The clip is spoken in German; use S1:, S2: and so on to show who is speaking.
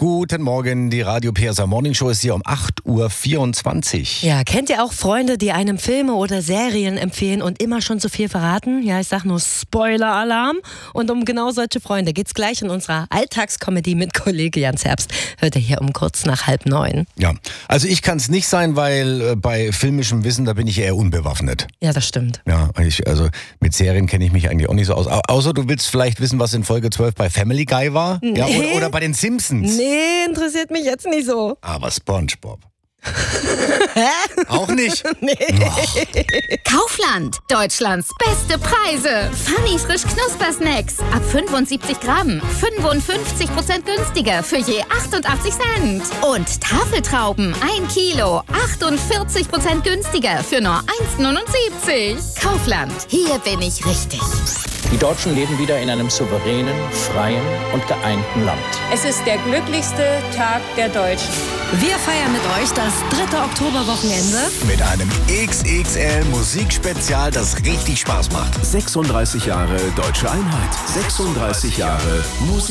S1: Guten Morgen, die Radio PSA Morning Show ist hier um 8.24 Uhr.
S2: Ja, kennt ihr auch Freunde, die einem Filme oder Serien empfehlen und immer schon zu viel verraten? Ja, ich sag nur Spoiler-Alarm. Und um genau solche Freunde geht's gleich in unserer Alltagskomödie mit Kollege Jans Herbst. Hört ihr hier um kurz nach 8:30.
S1: Ja, also ich kann es nicht sein, weil bei filmischem Wissen, da bin ich eher unbewaffnet.
S2: Ja, das stimmt.
S1: Ja, also mit Serien kenne ich mich eigentlich auch nicht so aus. Außer du willst vielleicht wissen, was in Folge 12 bei Family Guy war?
S2: Nee.
S1: Ja, oder bei den Simpsons.
S2: Nee, interessiert mich jetzt nicht so.
S1: Aber SpongeBob.
S2: Hä?
S1: Auch nicht?
S2: Nee.
S3: Kaufland, Deutschlands beste Preise. Funny frisch Knuspersnacks. Ab 75 Gramm. 55% günstiger für je 88 Cent. Und Tafeltrauben, 1 Kilo. 48% günstiger für nur 1,79. Kaufland, hier bin ich richtig.
S4: Die Deutschen leben wieder in einem souveränen, freien und geeinten Land.
S5: Es ist der glücklichste Tag der Deutschen.
S2: Wir feiern mit euch das 3. Oktoberwochenende.
S1: Mit einem XXL Musikspezial, das richtig Spaß macht.
S6: 36 Jahre Deutsche Einheit. 36 Jahre Musik.